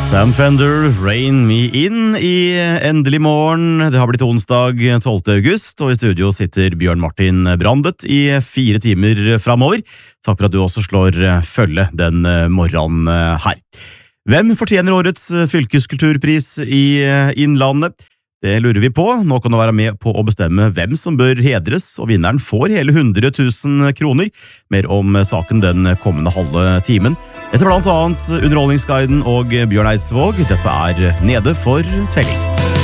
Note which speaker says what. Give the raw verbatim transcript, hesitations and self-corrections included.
Speaker 1: Sam Fender, Rain Me In i Endelig morgen. Det har blitt onsdag tolvte august, og i studio sitter Bjørn Martin Brandet i fire timer fremover. Takk for at du også slår følge den morgenen her. Hvem fortjener årets fylkeskulturpris i Innlandet? Det lurer vi på. Nå kan du være med på å bestemme hvem som bør hedres, og vinneren får hele hundre tusen kroner. Mer om saken den kommende halve timen. Etter blant annet Underholdningsguiden og Bjørn Eidsvåg. Dette er Nede for telling.